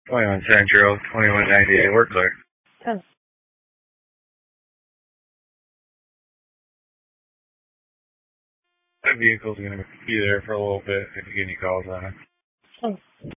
21 Central, 2198, we're clear. 10. That vehicle's going to be there for a little bit if you get any calls on it. 10.